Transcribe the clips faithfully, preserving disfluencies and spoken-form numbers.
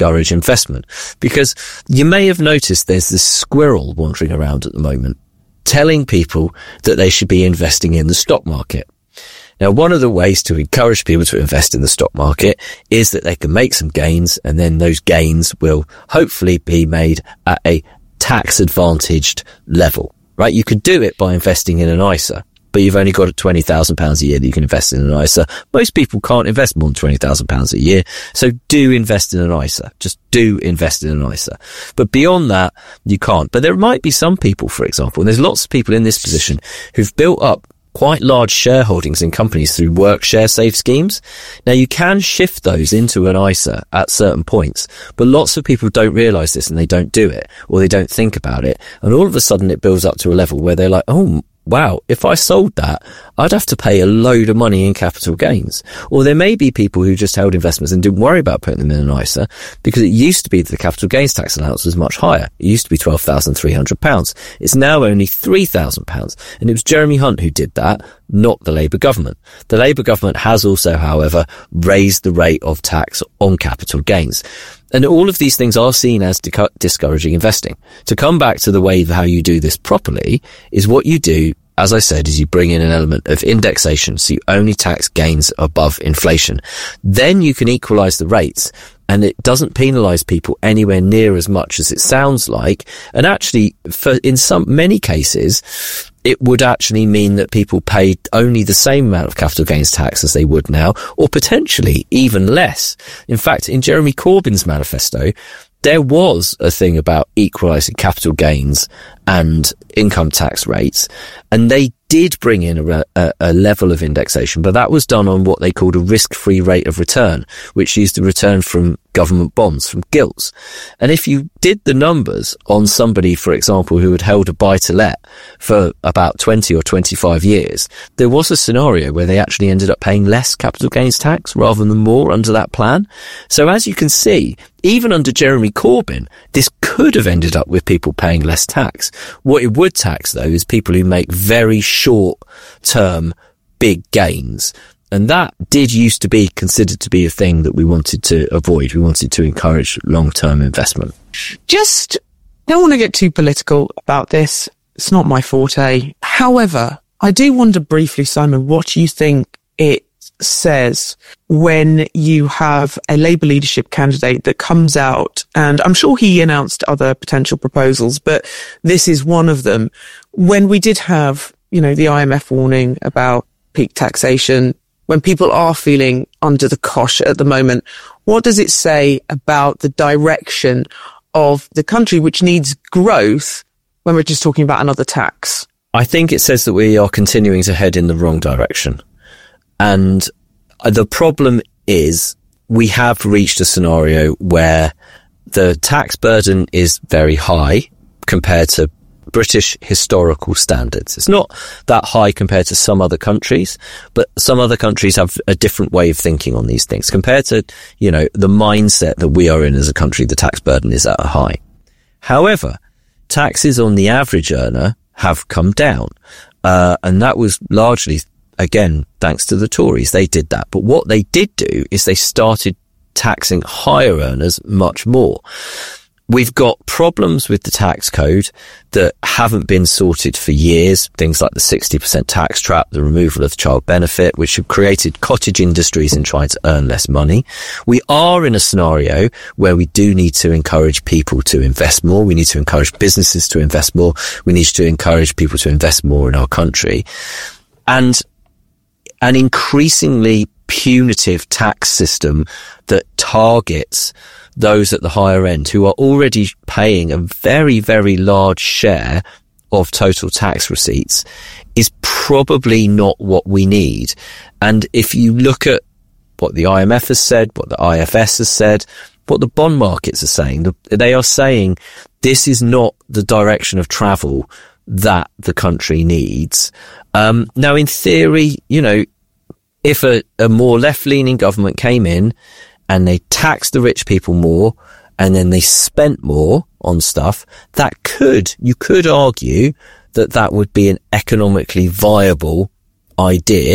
discourage investment. Because you may have noticed there's this squirrel wandering around at the moment telling people that they should be investing in the stock market. Now, one of the ways to encourage people to invest in the stock market is that they can make some gains, and then those gains will hopefully be made at a tax advantaged level, right? You could do it by investing in an I S A, but you've only got twenty thousand pounds a year that you can invest in an I S A. Most people can't invest more than twenty thousand pounds a year. So do invest in an I S A. Just do invest in an I S A. But beyond that, you can't. But there might be some people, for example, and there's lots of people in this position who've built up quite large shareholdings in companies through work share save schemes. Now, you can shift those into an I S A at certain points, but lots of people don't realise this and they don't do it, or they don't think about it. And all of a sudden it builds up to a level where they're like, oh, wow, if I sold that, I'd have to pay a load of money in capital gains. Or there may be people who just held investments and didn't worry about putting them in an I S A because it used to be that the capital gains tax allowance was much higher. It used to be twelve thousand three hundred pounds. It's now only three thousand pounds. And it was Jeremy Hunt who did that, not the Labour government. The Labour government has also, however, raised the rate of tax on capital gains. And all of these things are seen as dic- discouraging investing. To come back to the way of how you do this properly is what you do, as I said, is you bring in an element of indexation. So you only tax gains above inflation. Then you can equalize the rates, and it doesn't penalize people anywhere near as much as it sounds like. And actually, for in some many cases, it would actually mean that people paid only the same amount of capital gains tax as they would now, or potentially even less. In fact, in Jeremy Corbyn's manifesto, there was a thing about equalising capital gains and income tax rates, and they did bring in a, a, a level of indexation, but that was done on what they called a risk-free rate of return, which used the return from government bonds, from gilts. And if you did the numbers on somebody, for example, who had held a buy-to-let for about twenty or twenty-five years, there was a scenario where they actually ended up paying less capital gains tax rather than more under that plan. So as you can see, even under Jeremy Corbyn, this could have ended up with people paying less tax. What it would tax, though, is people who make very short-term big gains. And that did used to be considered to be a thing that we wanted to avoid. We wanted to encourage long-term investment. Just don't want to get too political about this. It's not my forte. However, I do wonder briefly, Simon, what you think it says when you have a Labour leadership candidate that comes out, and I'm sure he announced other potential proposals, but this is one of them. When we did have, you know, the I M F warning about peak taxation, when people are feeling under the cosh at the moment, what does it say about the direction of the country, which needs growth, when we're just talking about another tax? I think it says that we are continuing to head in the wrong direction. And the problem is we have reached a scenario where the tax burden is very high compared to British historical standards. It's not that high compared to some other countries, but some other countries have a different way of thinking on these things. Compared to, you know, the mindset that we are in as a country, the tax burden is at a high. However, taxes on the average earner have come down. Uh, and that was largely, again, thanks to the Tories. They did that. But what they did do is they started taxing higher earners much more. We've got problems with the tax code that haven't been sorted for years. Things like the sixty percent tax trap, the removal of the child benefit, which have created cottage industries in trying to earn less money. We are in a scenario where we do need to encourage people to invest more. We need to encourage businesses to invest more. We need to encourage people to invest more in our country. And an increasingly punitive tax system that targets those at the higher end who are already paying a very, very large share of total tax receipts is probably not what we need. And if you look at what the I M F has said, what the I F S has said, what the bond markets are saying, they are saying this is not the direction of travel that the country needs. Um, now, in theory, you know, if a, a more left-leaning government came in and they taxed the rich people more and then they spent more on stuff, that could, you could argue that that would be an economically viable idea,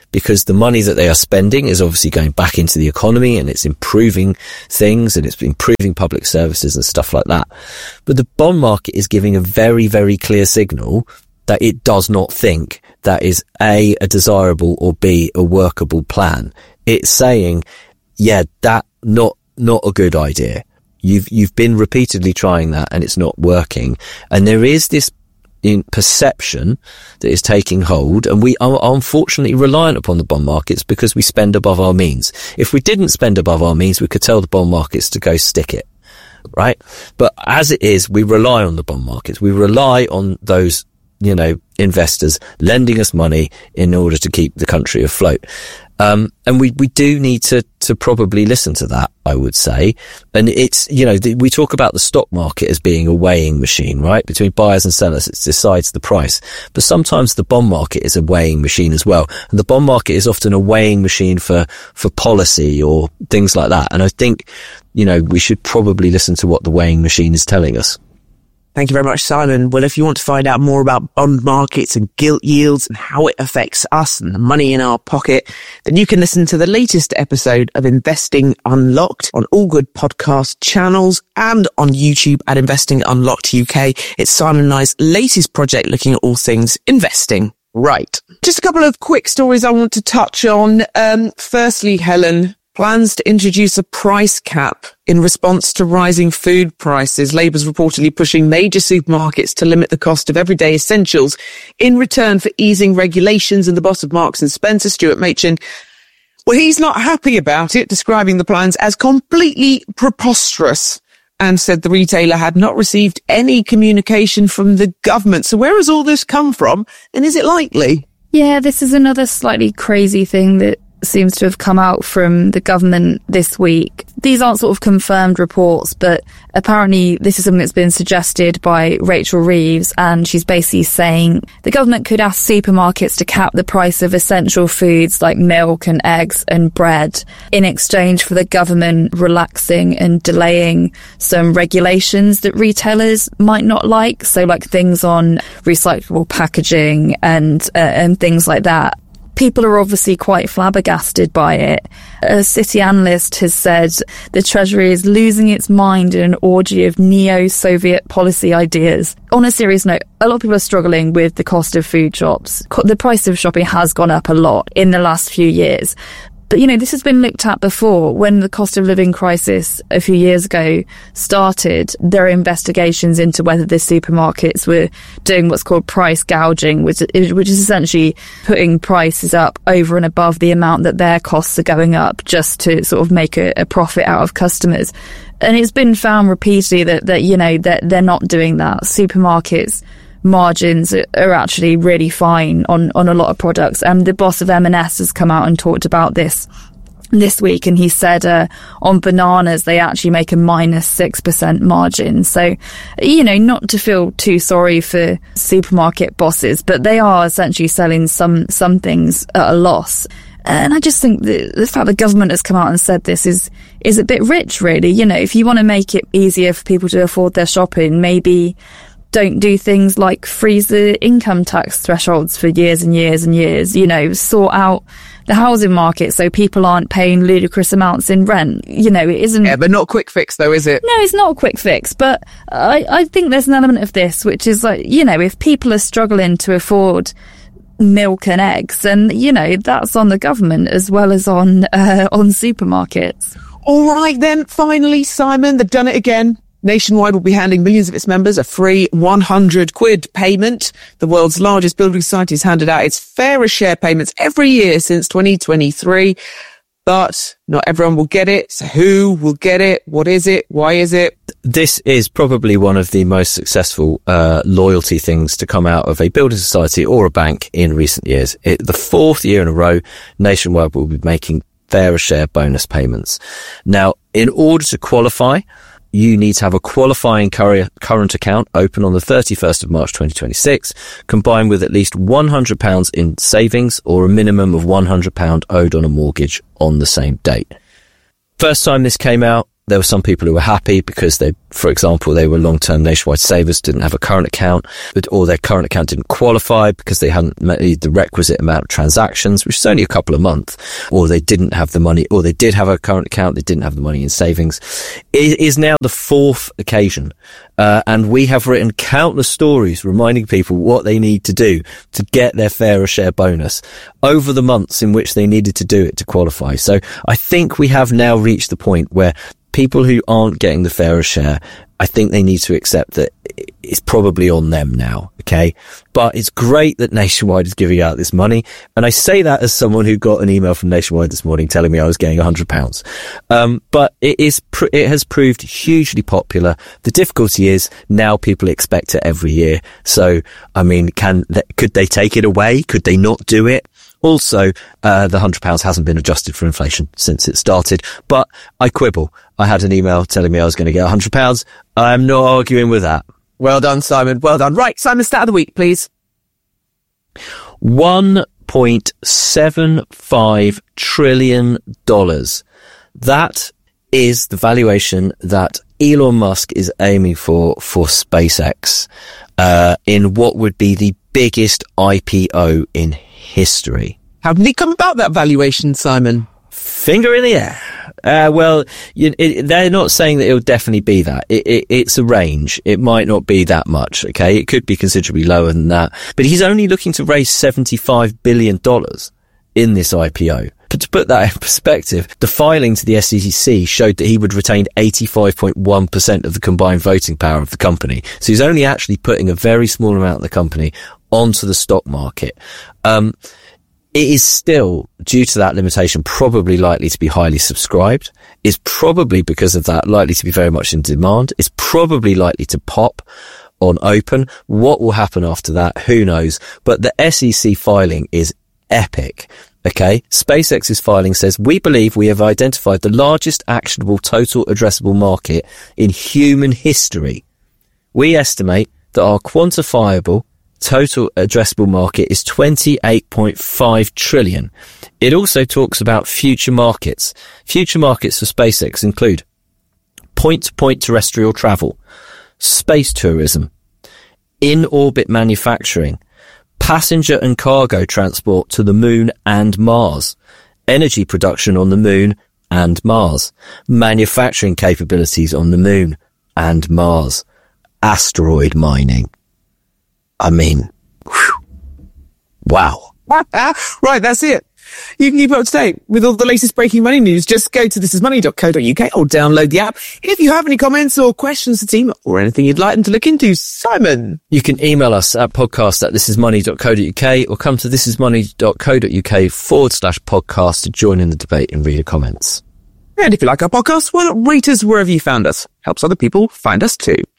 because the money that they are spending is obviously going back into the economy and it's improving things and it's improving public services and stuff like that. But the bond market is giving a very, very clear signal that it does not think that is A, a desirable, or B, a workable plan. It's saying, yeah, that not, not a good idea. You've, you've been repeatedly trying that and it's not working. And there is this in perception that is taking hold, and we are unfortunately reliant upon the bond markets because we spend above our means. If we didn't spend above our means, we could tell the bond markets to go stick it, right? But as it is, we rely on the bond markets. We rely on those, you know, investors lending us money in order to keep the country afloat. Um, and we, we do need to, to probably listen to that, I would say. And it's, you know, the, we talk about the stock market as being a weighing machine, right? Between buyers and sellers, it decides the price. But sometimes the bond market is a weighing machine as well. And the bond market is often a weighing machine for, for policy or things like that. And I think, you know, we should probably listen to what the weighing machine is telling us. Thank you very much, Simon. Well, if you want to find out more about bond markets and gilt yields and how it affects us and the money in our pocket, then you can listen to the latest episode of Investing Unlocked on all good podcast channels and on YouTube at Investing Unlocked U K. It's Simon and I's latest project looking at all things investing. Right. Just a couple of quick stories I want to touch on. Um, firstly, Helen, plans to introduce a price cap in response to rising food prices. Labour's reportedly pushing major supermarkets to limit the cost of everyday essentials in return for easing regulations. And the boss of Marks and Spencer, Stuart Machin, well, he's not happy about it, describing the plans as completely preposterous, and said the retailer had not received any communication from the government. So where has all this come from, and is it likely? Yeah, this is another slightly crazy thing that seems to have come out from the government this week. These aren't sort of confirmed reports, but apparently this is something that's been suggested by Rachel Reeves, and she's basically saying the government could ask supermarkets to cap the price of essential foods like milk and eggs and bread in exchange for the government relaxing and delaying some regulations that retailers might not like. So like things on recyclable packaging and uh, and things like that. People are obviously quite flabbergasted by it. A City analyst has said the Treasury is losing its mind in an orgy of neo-Soviet policy ideas. On a serious note, a lot of people are struggling with the cost of food shops. The price of shopping has gone up a lot in the last few years. But, you know, this has been looked at before. When the cost of living crisis a few years ago started, there are investigations into whether the supermarkets were doing what's called price gouging, which is, which is essentially putting prices up over and above the amount that their costs are going up just to sort of make a, a profit out of customers. And it's been found repeatedly that, that you know, that they're not doing that. Supermarkets margins are actually really fine on, on a lot of products. And the boss of M and S has come out and talked about this this week, and he said uh, on bananas they actually make a minus six percent margin. So, you know, not to feel too sorry for supermarket bosses, but they are essentially selling some some things at a loss. And I just think the, the fact the government has come out and said this is is a bit rich, really. You know, if you want to make it easier for people to afford their shopping, maybe don't do things like freeze the income tax thresholds for years and years and years. You know, sort out the housing market so people aren't paying ludicrous amounts in rent. You know, it isn't... Yeah, but not a quick fix though, is it? No, it's not a quick fix. But I, I think there's an element of this, which is like, you know, if people are struggling to afford milk and eggs, and, you know, that's on the government as well as on, uh, on supermarkets. All right then, finally, Simon, they've done it again. Nationwide will be handing millions of its members a free one hundred quid payment. The world's largest building society has handed out its fairest share payments every year since twenty twenty-three. But not everyone will get it. So who will get it? What is it? Why is it? This is probably one of the most successful uh, loyalty things to come out of a building society or a bank in recent years. It, the fourth year in a row, Nationwide will be making fairer share bonus payments. Now, in order to qualify, you need to have a qualifying current account open on the thirty-first of March twenty twenty-six, combined with at least one hundred pounds in savings or a minimum of one hundred pounds owed on a mortgage on the same date. First time this came out, There were some people who were happy because they, for example, they were long-term Nationwide savers, didn't have a current account, or their current account didn't qualify because they hadn't made the requisite amount of transactions, which is only a couple of months, or they didn't have the money, or they did have a current account, they didn't have the money in savings. It is now the fourth occasion. Uh, and we have written countless stories reminding people what they need to do to get their fairer share bonus over the months in which they needed to do it to qualify. So I think we have now reached the point where people who aren't getting the fairer share, I think they need to accept that it's probably on them now, okay? But it's great that Nationwide is giving out this money. And I say that as someone who got an email from Nationwide this morning telling me I was getting one hundred pounds. Um, but it is, pr- it has proved hugely popular. The difficulty is now people expect it every year. So, I mean, can, could they take it away? Could they not do it? Also, uh, the one hundred pounds hasn't been adjusted for inflation since it started, but I quibble. I had an email telling me I was going to get one hundred pounds. I'm not arguing with that. Well done, Simon. Well done. Right, Simon, stat of the week, please. one point seven five trillion dollars. That is the valuation that Elon Musk is aiming for for SpaceX, uh, in what would be the biggest I P O in history. How did he come about that valuation, Simon? Finger in the air. Uh, well, you, it, they're not saying that it'll definitely be that. It, it, it's a range. It might not be that much, okay? It could be considerably lower than that. But he's only looking to raise seventy-five billion dollars in this I P O. But to put that in perspective, the filing to the S E C showed that he would retain eighty-five point one percent of the combined voting power of the company. So he's only actually putting a very small amount of the company onto the stock market. Um, it is still, due to that limitation, probably likely to be highly subscribed. Is probably because of that likely to be very much in demand. Is probably likely to pop on open. What will happen after that? Who knows? But the S E C filing is epic. Okay, SpaceX's filing says, we believe we have identified the largest actionable total addressable market in human history. We estimate that our quantifiable total addressable market is twenty-eight point five trillion. It also talks about future markets. Future markets for SpaceX include point-to-point terrestrial travel, space tourism, in-orbit manufacturing, passenger and cargo transport to the moon and Mars, energy production on the moon and Mars, manufacturing capabilities on the moon and Mars, asteroid mining. I mean, whew, wow. Right, that's it. You can keep up to date with all the latest breaking money news. Just go to this is money dot co dot uk or download the app. If you have any comments or questions to the team or anything you'd like them to look into, Simon. You can email us at podcast at this is money dot co dot uk or come to this is money dot co dot uk forward slash podcast to join in the debate and read your comments. And if you like our podcast, well, rate us wherever you found us. Helps other people find us too.